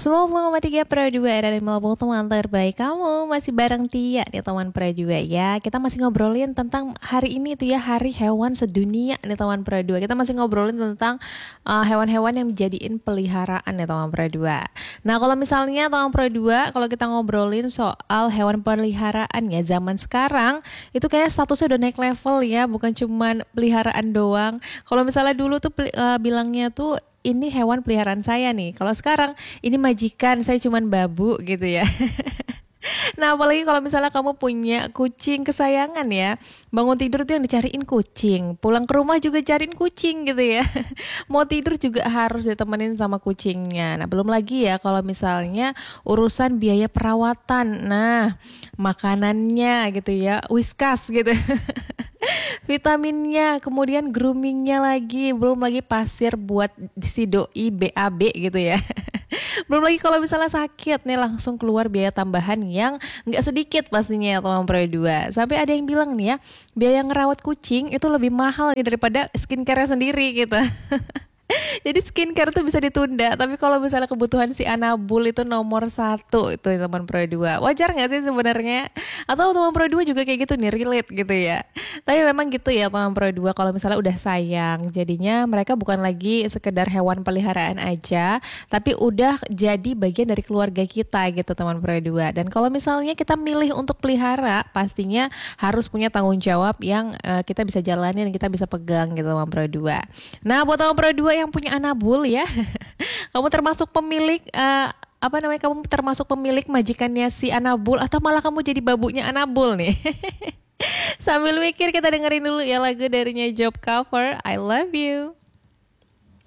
90,3 Pro 2 dari Melbourne, teman terbaik kamu. Masih bareng Tia nih teman Pro 2 ya. Kita masih ngobrolin tentang hari ini tuh ya, hari hewan sedunia nih teman Pro 2. Kita masih ngobrolin tentang hewan-hewan yang dijadiin peliharaan nih teman Pro 2. Nah kalau misalnya teman Pro 2, kalau kita ngobrolin soal hewan peliharaan ya zaman sekarang, itu kayak statusnya udah naik level ya, bukan cuman peliharaan doang. Kalau misalnya dulu tuh bilangnya tuh ini hewan peliharaan saya nih. Kalau sekarang ini majikan, saya cuman babu gitu ya. Nah, apalagi kalau misalnya kamu punya kucing kesayangan ya. Bangun tidur tuh yang dicariin kucing. Pulang ke rumah juga cariin kucing gitu ya. Mau tidur juga harus ditemenin sama kucingnya. Nah, belum lagi ya kalau misalnya urusan biaya perawatan. Nah, makanannya gitu ya. Whiskas gitu. Vitaminnya, kemudian groomingnya lagi, belum lagi pasir buat si doi BAB gitu ya. Belum lagi kalau misalnya sakit nih langsung keluar biaya tambahan yang nggak sedikit pastinya ya teman Pro 2. Sampai ada yang bilang nih ya, biaya ngerawat kucing itu lebih mahal nih daripada skincare sendiri gitu. Jadi skincare tuh bisa ditunda, tapi kalau misalnya kebutuhan si Anabul itu nomor satu itu teman Pro 2. Wajar nggak sih sebenarnya? Atau teman Pro 2 juga kayak gitu nih, relate gitu ya. Tapi memang gitu ya teman Pro 2, kalau misalnya udah sayang, jadinya mereka bukan lagi sekedar hewan peliharaan aja, tapi udah jadi bagian dari keluarga kita gitu teman Pro 2. Dan kalau misalnya kita milih untuk pelihara, pastinya harus punya tanggung jawab yang kita bisa jalani dan kita bisa pegang gitu teman Pro 2. Nah buat teman Pro 2 yang punya Anabul ya, kamu termasuk pemilik kamu termasuk pemilik majikannya si Anabul atau malah kamu jadi babunya Anabul nih? Sambil mikir kita dengerin dulu ya lagu darinya Job Cover, I Love You.